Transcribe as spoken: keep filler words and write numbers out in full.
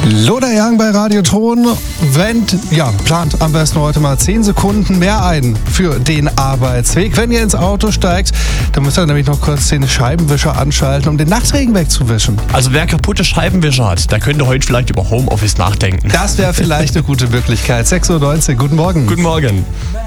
Lothar Young bei Radioton. Wendt, ja, plant am besten heute mal zehn Sekunden mehr ein für den Arbeitsweg. Wenn ihr ins Auto steigt, dann müsst ihr nämlich noch kurz den Scheibenwischer anschalten, um den Nachtregen wegzuwischen. Also wer kaputte Scheibenwischer hat, der könnte heute vielleicht über Homeoffice nachdenken. Das wäre vielleicht eine gute Möglichkeit. sechs Uhr neunzehn, guten Morgen. Guten Morgen.